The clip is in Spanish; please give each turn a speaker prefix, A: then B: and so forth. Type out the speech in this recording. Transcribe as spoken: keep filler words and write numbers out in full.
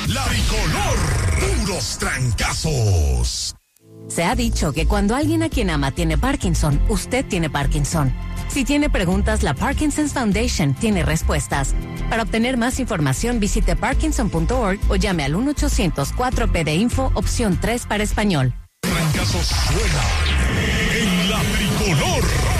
A: La Tricolor. Puros trancazos.
B: Se ha dicho que cuando alguien a quien ama tiene Parkinson, usted tiene Parkinson. Si tiene preguntas, la Parkinson's Foundation tiene respuestas. Para obtener más información, visite parkinson punto org o llame al uno ochocientos cuatro P de Info, opción tres para español.
A: Trancazos suena en La Tricolor.